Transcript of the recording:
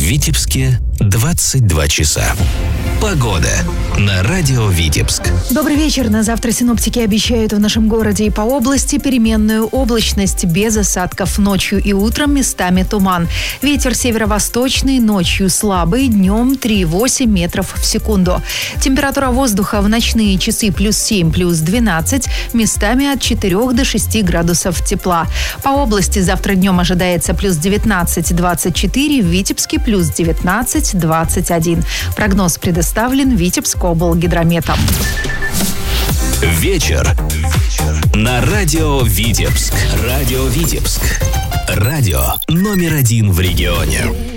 Витебске 22 часа. Погода на радио Витебск. Добрый вечер. На завтра синоптики обещают в нашем городе и по области переменную облачность без осадков. Ночью и утром местами туман. Ветер северо-восточный, ночью слабый, днем 3,8 метров в секунду. Температура воздуха в ночные часы плюс 7, плюс 12, местами от 4 до 6 градусов тепла. По области завтра днем ожидается плюс 19-24, в Витебске плюс 19-21. Прогноз предоставлен Витебскоблгидрометом. Вечер на радио Витебск. Радио Витебск. Радио номер 1 в регионе.